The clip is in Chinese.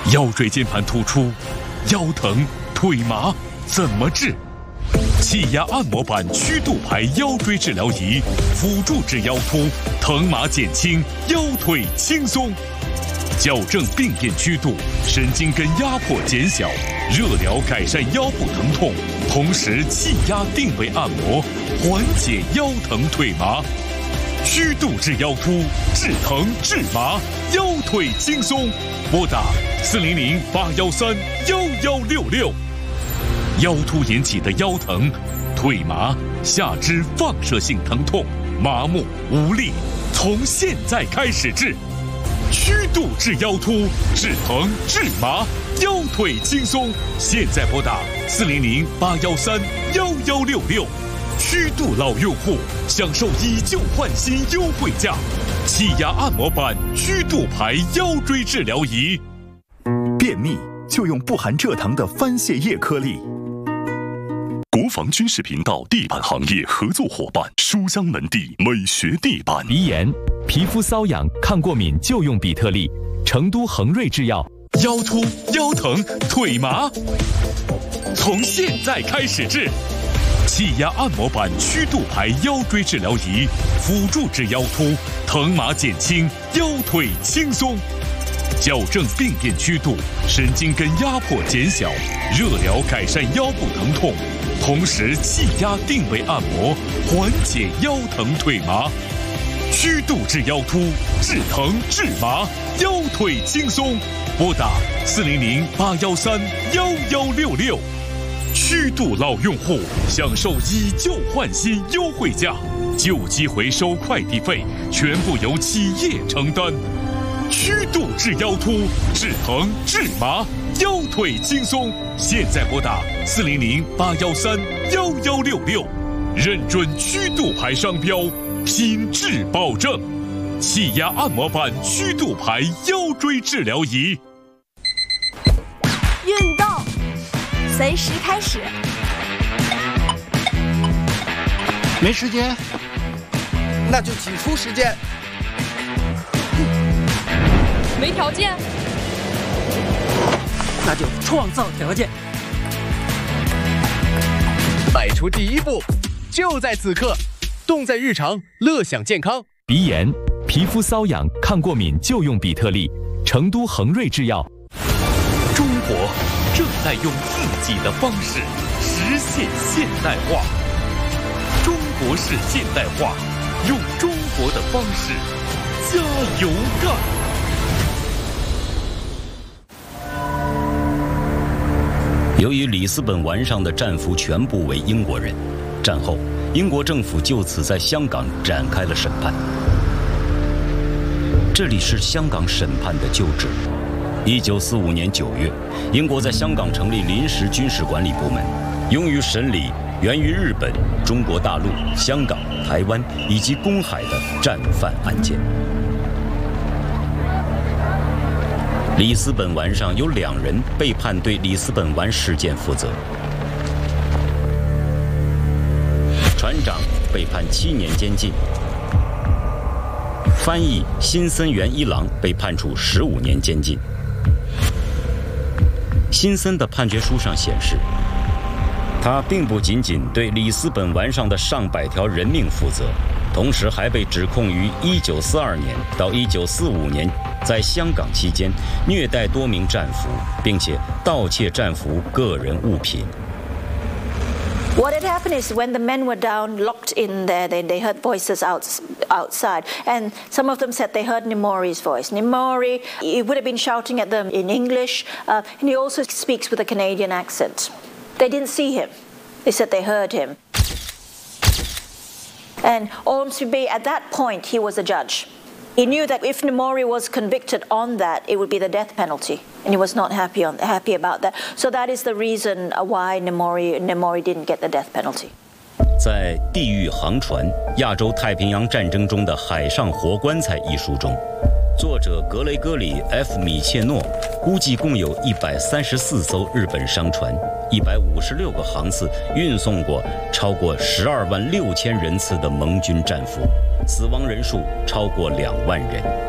腰椎间盘突出、腰疼、腿麻怎么治？气压按摩板曲度排腰椎治疗仪，辅助治腰突，疼麻减轻，腰腿轻松。矫正病变曲度，神经根压迫减小，热疗改善腰部疼痛，同时气压定位按摩，缓解腰疼腿麻。曲度治腰突，治疼治麻，腰腿轻松。拨打400-813-1166。腰突引起的腰疼、腿麻、下肢放射性疼痛、麻木无力，从现在开始治。曲度治腰突，治疼治麻，腰腿轻松。现在拨打400-813-1166。曲度老用户享受以旧换新优惠价，气压按摩板曲度排腰椎治疗仪。 便秘就用不含蔗糖的番泻叶颗粒。国防军事频道地板行业合作伙伴书香门第美学地板。 鼻炎、皮肤瘙痒、抗过敏就用比特利，成都恒瑞制药。 腰突、腰疼、腿麻，从现在开始治。气压按摩板曲度排腰椎治疗仪，辅助治腰突，疼麻减轻，腰腿轻松。矫正病变曲度，神经根压迫减小，热疗改善腰部疼痛，同时气压定位按摩，缓解腰疼腿麻。曲度治腰突，治疼治麻，腰腿轻松。拨打400-813-1166。曲度老用户享受以旧换新优惠价，旧机回收快递费全部由企业承担。曲度治腰突，治疼治麻，腰腿轻松。现在拨打400-813-1166，认准曲度牌商标，品质保证。气压按摩板曲度牌腰椎治疗仪。 运动随时开始。 没时间，那就挤出时间。 没条件， 那就创造条件。 迈出第一步，就在此刻，动在日常，乐享健康。 鼻炎、皮肤瘙痒、抗过敏就用比特利，成都恒瑞制药。 中国正在用自己的方式实现现代化，中国式现代化，用中国的方式加油干。 由于里斯本丸上的战俘全部为英国人，战后英国政府就此在香港展开了审判。这里是香港审判的旧址。1945年9月，英国在香港成立临时军事管理部门，用于审理源于日本、中国大陆、香港、台湾以及公海的战犯案件。里斯本丸上有2人被判对里斯本丸事件负责，船长被判7年监禁，翻译辛森元一郎被判处15年监禁。辛森的判决书上显示，他并不仅仅对里斯本丸上的上百条人命负责，同时还被指控于1942年到1945年在香港期间虐待多名战俘，并且盗窃战俘个人物品。 What had happened is when the men were down, locked in there, they heard voices outside. And some of them said they heard Nimori's voice. Nimori, he would have been shouting at them in English, and he also speaks with a Canadian accent. They didn't see him. They said they heard him. And Ormsby, at that point, he was a judge. He knew that if Nimori was convicted on that, it would be the death penalty. And he was not happy about that. So that is the reason why Nimori didn't get the death penalty. 在《地狱航船：亚洲太平洋战争中的海上活棺材》一书中，作者格雷戈里 ·F. 米切诺估计共有134艘日本商船，156个航次运送过超过12万6千人次的盟军战俘，死亡人数超过2万人。